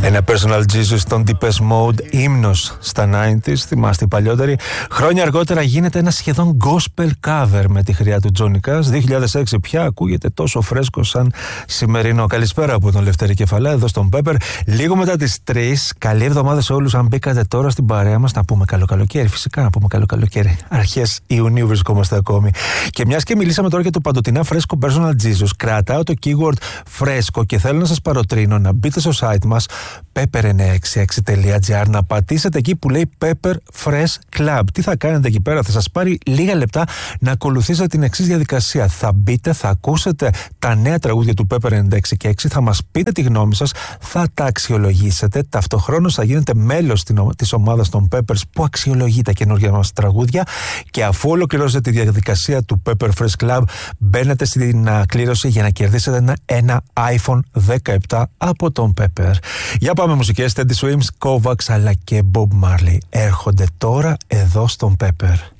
Ένα Personal Jesus των Deepest Mode, ύμνος στα 90s, θυμάστε οι παλιότεροι. Χρόνια αργότερα γίνεται ένα σχεδόν gospel cover με τη χρειά του Τζόνι Κας. 2006 πια ακούγεται τόσο φρέσκο σαν σημερινό. Καλησπέρα από τον Λευτέρη Κεφαλά, εδώ στον Pepper. Λίγο μετά τις 3. Καλή εβδομάδα σε όλους. Αν μπήκατε τώρα στην παρέα μας, να πούμε καλό καλοκαίρι. Φυσικά να πούμε καλό καλοκαίρι. Αρχές Ιουνίου βρισκόμαστε ακόμη. Και μιας και μιλήσαμε τώρα για το παντοτινά φρέσκο Personal Jesus, κρατάω το keyword φρέσκο και θέλω να σας παροτρύνω να μπείτε στο site μας pepper966.gr, να πατήσετε εκεί που λέει Pepper Fresh Club. Τι θα κάνετε εκεί πέρα? Θα σας πάρει λίγα λεπτά να ακολουθήσετε την εξής διαδικασία. Θα μπείτε, θα ακούσετε τα νέα τραγούδια του Pepper 96,6, θα μας πείτε τη γνώμη σας, θα τα αξιολογήσετε, ταυτοχρόνως θα γίνετε μέλος της ομάδας των Peppers που αξιολογεί τα καινούργια μας τραγούδια, και αφού ολοκληρώσετε τη διαδικασία του Pepper Fresh Club, μπαίνετε στην κλήρωση για να κερδίσετε ένα iPhone 17 από τον Pepper. Για πάμε μουσικές. Teddy Swims, Kovacs αλλά και Bob Marley έρχονται τώρα εδώ στον Pepper.